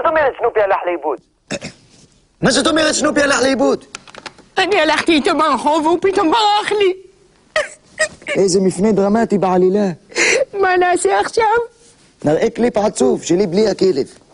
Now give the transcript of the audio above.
זאת אומרת סנופי הלך לאיבוד? מה זאת אומרת סנופי הלך לאיבוד? אני הלכתי איתו ברחוב והוא פתאום ברח לי. איזה מפנה דרמטי בעלילה. מה נעשה עכשיו? נראה קליפ עצוב שלי בלי הכלב.